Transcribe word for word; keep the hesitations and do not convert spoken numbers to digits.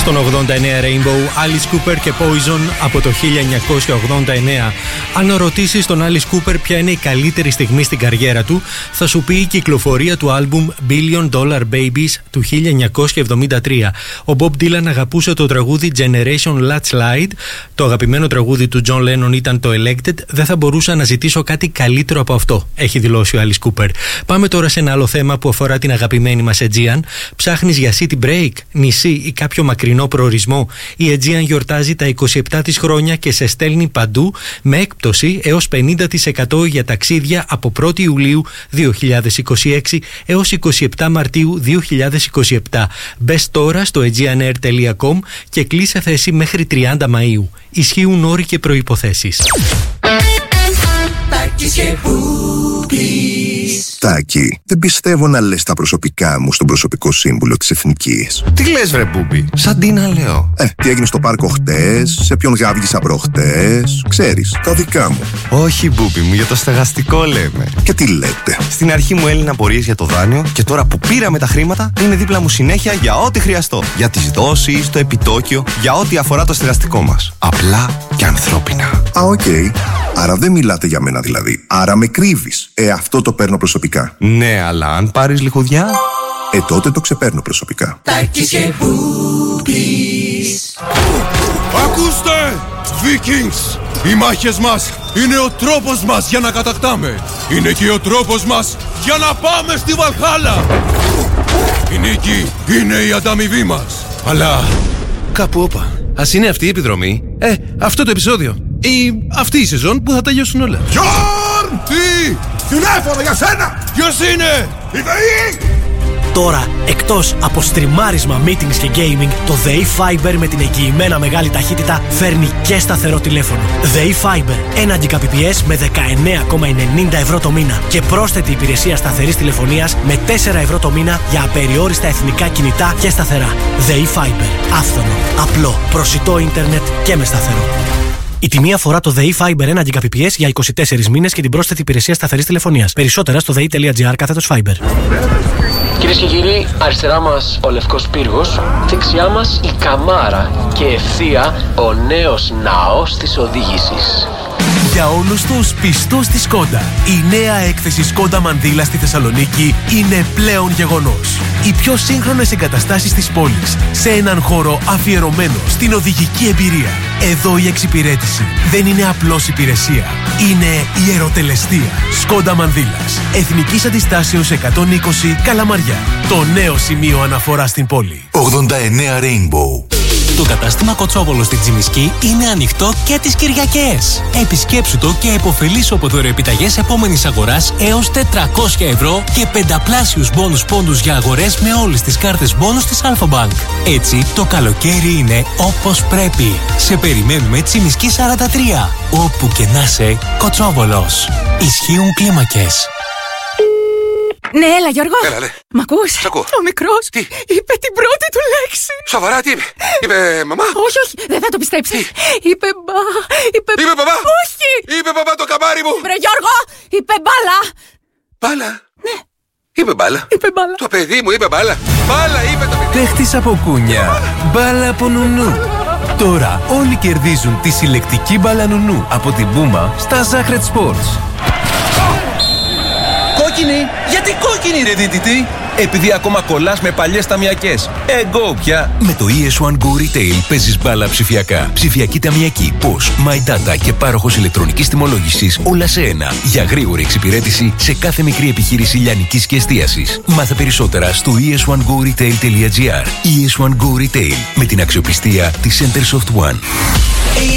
Στον ογδόντα εννέα Rainbow, Alice Cooper και Poison από το χίλια εννιακόσια ογδόντα εννέα. Αν ρωτήσεις τον Alice Cooper ποια είναι η καλύτερη στιγμή στην καριέρα του, θα σου πει η κυκλοφορία του άλμπουμ Billion Dollar Babies του χίλια εννιακόσια εβδομήντα τρία. Ο Bob Dylan αγαπούσε το τραγούδι Generation Let's Slide. Το αγαπημένο τραγούδι του John Lennon ήταν το Elected. Δεν θα μπορούσα να ζητήσω κάτι καλύτερο από αυτό, έχει δηλώσει ο Alice Cooper. Πάμε τώρα σε ένα άλλο θέμα που αφορά την αγαπημένη μας Aegean. Ψάχνεις για city break, νησί ή κάποιο μακρινό προορισμό? Η Aegean γιορτάζει τα είκοσι επτά της χρόνια και σε στέλνει παντού με έκπτωση έως πενήντα τοις εκατό για ταξίδια από πρώτη Ιουλίου δύο χιλιάδες είκοσι έξι έως είκοσι επτά Μαρτίου δύο χιλιάδες είκοσι επτά. Μπες τώρα στο aegeanair τελεία com και κλείσε θέση μέχρι τριάντα Μαΐου. Ισχύουν όροι και προϋποθέσεις. Τάκη, δεν πιστεύω να λες τα προσωπικά μου στον προσωπικό σύμβουλο της Εθνικής. Τι λες βρε Μπούμπι, σαν τι να λέω. Ε, τι έγινε στο πάρκο χτες, σε ποιον γάβγισα προχτές, ξέρεις, τα δικά μου. Όχι Μπούμπι μου, για το στεγαστικό λέμε. Και τι λέτε? Στην αρχή μου έλυναν απορίες για το δάνειο και τώρα που πήραμε τα χρήματα είναι δίπλα μου συνέχεια για ό,τι χρειαστώ. Για τις δόσεις, το επιτόκιο, για ό,τι αφορά το στεγαστικό μας. Απλά και ανθρώπινα. Α, οκ. Okay. Άρα δεν μιλάτε για μένα δηλαδή. Άρα με κρύβεις. Ε, αυτό το παίρνω προσωπικά. Ναι, αλλά αν πάρεις λιχουδιά... Ε, τότε το ξεπαίρνω προσωπικά. Τάκης και Μπούμπης. Ακούστε! Vikings! Οι μάχες μας είναι ο τρόπος μας για να κατακτάμε. Είναι και ο τρόπος μας για να πάμε στη Βαλχάλα. Η νίκη είναι η ανταμοιβή μας. Αλλά... κάπου όπα. Ας είναι αυτή η επιδρομή. Ε, αυτό το επεισόδιο. Ή αυτή η σεζόν που θα τελειώσουν όλα. Γιόρν! Τι! Τηλέφωνο για σένα! Ποιος είναι? Η ΔΕΗ! Τώρα, εκτός από στριμάρισμα, meetings και gaming, το ΔΕΗ Fiber με την εγγυημένα μεγάλη ταχύτητα φέρνει και σταθερό τηλέφωνο. ΔΕΗ Fiber, ένα Gbps με δεκαεννέα κόμμα ενενήντα ευρώ το μήνα και πρόσθετη υπηρεσία σταθερής τηλεφωνίας με τέσσερα ευρώ το μήνα για απεριόριστα εθνικά κινητά και σταθερά. ΔΕΗ Fiber, άφθονο, απλό, προσιτό ίντερνετ και με σταθερό. Η τιμή αφορά το ΔΕΗ Fiber ένα Gbps για είκοσι τέσσερις μήνες και την πρόσθετη υπηρεσία σταθερής τηλεφωνίας. Περισσότερα στο δei.gr κάθετος Fiber. Κυρίες και κύριοι, αριστερά μας ο Λευκός Πύργος, δεξιά μας η Καμάρα και ευθεία ο νέος ναός της οδήγησης. Για όλους τους πιστούς της Σκόντα, η νέα έκθεση Σκόντα Μανδύλα στη Θεσσαλονίκη είναι πλέον γεγονός. Οι πιο σύγχρονες εγκαταστάσεις της πόλης, σε έναν χώρο αφιερωμένο στην οδηγική εμπειρία. Εδώ η εξυπηρέτηση δεν είναι απλώς υπηρεσία, είναι ιεροτελεστία. Σκόντα Μανδύλας, Εθνικής Αντιστάσεως εκατόν είκοσι Καλαμαριά. Το νέο σημείο αναφορά στην πόλη. ογδόντα εννέα Rainbow. Το κατάστημα Κοτσόβολο στην Τζιμισκή είναι ανοιχτό και τις Κυριακές. Επισκέψου το και επωφελήσου από δωρεοεπιταγές επόμενης αγοράς έως τετρακόσια ευρώ και πενταπλάσιους μπόνους πόντους για αγορές με όλες τις κάρτες μπόνους της Αλφα Bank. Έτσι, το καλοκαίρι είναι όπως πρέπει. Σε περιμένουμε Τζιμισκή σαράντα τρία. Όπου και να σε, Κοτσόβολος. Ισχύουν κλίμακες. Ναι, έλα Γιώργο. Έλα, ναι. Μ' ακούς? Σ' ακούω. Ο μικρός Τι? είπε την πρώτη του λέξη. Σοβαρά, τι είπε? Είπε μαμά? Όχι, όχι, δεν θα το πιστέψεις. Είπε μπα, είπε... Είπε μπαμπά? Όχι. Είπε μπαμπά το καμάρι μου. Βρε Γιώργο, είπε μπάλα. Μπάλα? Ναι. Είπε μπάλα. Είπε μπάλα. Το παιδί μου είπε μπάλα. Μπάλα είπε το παιδί. Παίχτης από κούνια, μπάλα από νουνού. Τώρα όλοι κερδίζουν τη συλλεκτική μπάλα νουνού από την Πούμα στα Zahret Sports. Κόκκινη! Γιατί κόκκινη ρε δίτητη! Επειδή ακόμα κολλάς με παλιές ταμιακές. Εγώ πια! Με το ι ες one Go Retail παίζεις μπάλα ψηφιακά. Ψηφιακή ταμιακή, Posh, My Data και πάροχος ηλεκτρονικής τιμολόγησης όλα σε ένα. Για γρήγορη εξυπηρέτηση σε κάθε μικρή επιχείρηση λιανικής και εστίασης. Μάθε περισσότερα στο ι ες one go retail τελεία gr. ι ες one Go Retail με την αξιοπιστία της Center Soft One.